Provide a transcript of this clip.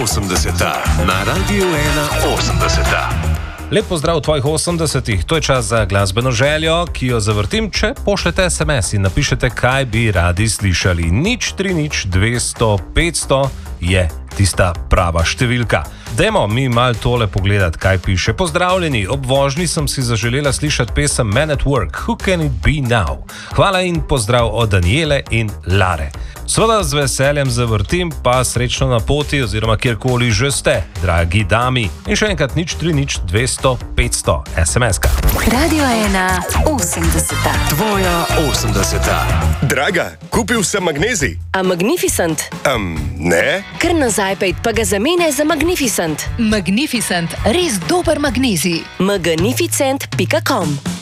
80 na Radiu 81. Lep pozdrav v tvojih 80-ih, to je čas za glasbeno željo, ki jo zavrtim, če pošljete SMS in napišete, kaj bi radi slišali. 030 200 500 je tista prava številka. Dajmo mi mal tole pogledati, kaj piše. Pozdravljeni, ob vožnji sem si zaželela slišati pesem Man at Work, Who Can It Be Now? Hvala in pozdrav od Daniele in Lare. Sveda z veseljem zavrtim, pa srečno na poti oziroma kjerkoli že ste, dragi dami. In še enkrat 030 200 500 SMS-ka. Radio 81. Tvoja 80. Draga, kupil sem magnezij. A Magnificent? Ne. Kar nazaj pejt, pa ga zamene za Magnificent. Magnificent, res dober magnezij. Magnificent.com